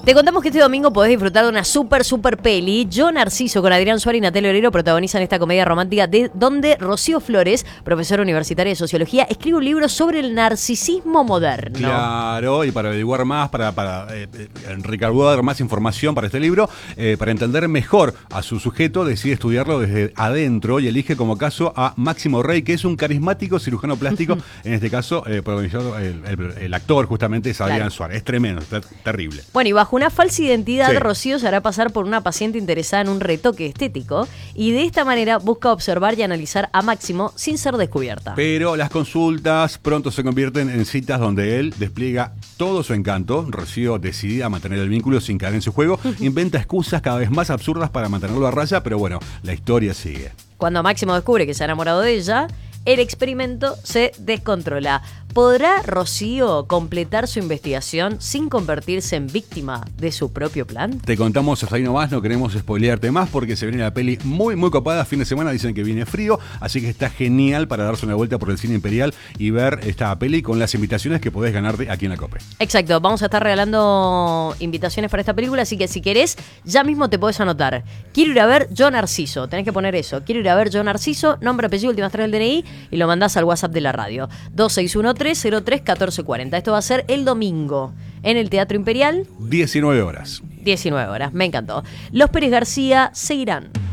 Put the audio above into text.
Te contamos que este domingo podés disfrutar de una super peli. Yo Narciso, con Adrián Suárez y Natalia Oreiro, protagonizan esta comedia romántica donde Rocío Flores, profesora universitaria de Sociología, escribe un libro sobre el narcisismo moderno. Claro, y para averiguar más, para recaudar más información para este libro, para entender mejor a su sujeto, decide estudiarlo desde adentro y elige como caso a Máximo Rey, que es un carismático cirujano plástico, en este caso, protagonizado el actor justamente es Adrián Suárez. Es tremendo, está terrible. Bueno, y bajo una falsa identidad, Rocío se hará pasar por una paciente interesada en un retoque estético y de esta manera busca observar y analizar a Máximo sin ser descubierta. Pero las consultas pronto se convierten en citas donde él despliega todo su encanto. Rocío, decidida a mantener el vínculo sin caer en su juego, inventa excusas cada vez más absurdas para mantenerlo a raya, pero bueno, la historia sigue. Cuando Máximo descubre que se ha enamorado de ella, el experimento se descontrola. ¿Podrá Rocío completar su investigación sin convertirse en víctima de su propio plan? Te contamos hasta ahí nomás, no queremos spoilearte más porque se viene la peli muy copada. Fin de semana dicen que viene frío, así que está genial para darse una vuelta por el Cine Imperial y ver esta peli con las invitaciones que podés ganarte aquí en la COPE. Exacto, vamos a estar regalando invitaciones para esta película, así que si querés, ya mismo te podés anotar. Quiero ir a ver Yo Narciso, tenés que poner eso. Quiero ir a ver Yo Narciso, nombre, apellido, últimas 3 del DNI y lo mandás al WhatsApp de la radio. 2613-03-1440. Esto va a ser el domingo en el Teatro Imperial. 19 horas. 19 horas, me encantó. Los Pérez García seguirán.